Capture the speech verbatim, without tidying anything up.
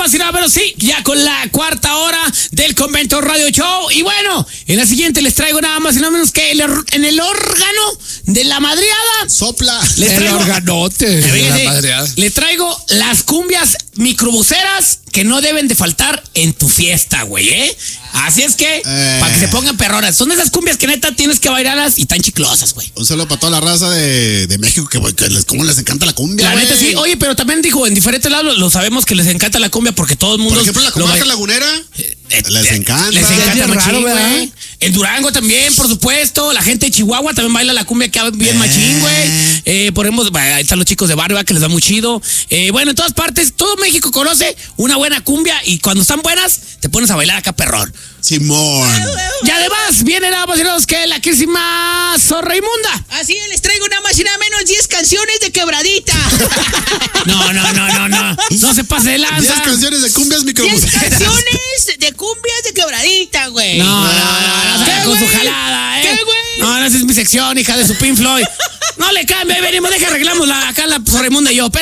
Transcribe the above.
más y nada menos, sí, ya con la cuarta hora del Convento Radio Show. Y bueno, en la siguiente les traigo nada más y nada menos que el, en el órgano de la madriada. Sopla. Les traigo, el organote de fíjate, la madriada. les traigo las cumbias microbuseras que no deben de faltar en tu fiesta, güey, ¿eh? Así es que, eh. para que se pongan perronas. Son esas cumbias que neta tienes que bailarlas y tan chiclosas, güey. Un saludo para toda la raza de, de México, que, que les, cómo les encanta la cumbia, La güey. neta sí, oye, pero también dijo, en diferentes lados lo sabemos que les encanta la cumbia porque todo el mundo... Por ejemplo, la comarca lo, lagunera, eh, les eh, encanta. Les Es encanta bien machín, raro, ¿verdad? güey. En Durango también, por supuesto. La gente de Chihuahua también baila la cumbia que bien Eh. machín, güey. Eh, por ejemplo, ahí están los chicos de barrio, ¿verdad? Que les da muy chido. Eh, bueno, en todas partes, todo México conoce una buena cumbia y cuando están buenas, te pones a bailar acá perrón. Simón. Y además, viene nada más y nada menos que la quísima Zorra Inmunda. Así es, les traigo nada más y nada menos diez canciones de quebradita. No, no, no, no, no. No se pase de lanza. diez canciones de cumbias diez microbuseras. canciones de cumbias de quebradita, güey. No, no, no, no, ¿Qué, no, con su güey? jalada, ¿eh? ¿Qué, güey? No, no, esa es mi sección, hija de su Pink Floyd. No le cambie, ahí venimos, deja arreglamos la, acá la Zorra Inmunda y yo.